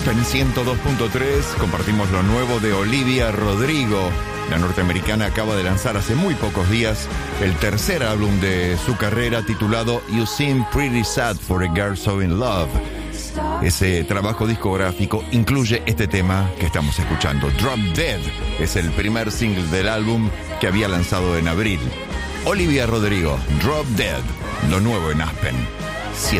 Aspen 102.3 compartimos lo nuevo de Olivia Rodrigo. La norteamericana acaba de lanzar hace muy pocos días el tercer álbum de su carrera titulado You Seem Pretty Sad for a Girl So In Love. Ese trabajo discográfico incluye este tema que estamos escuchando. Drop Dead es el primer single del álbum que había lanzado en abril. Olivia Rodrigo, Drop Dead, lo nuevo en Aspen.